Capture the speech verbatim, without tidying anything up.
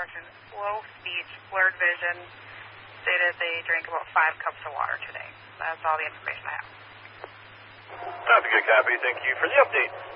correction, low speech, blurred vision, stated they drank about five cups of water today. That's all the information I have. That's a good copy. Thank you for the update.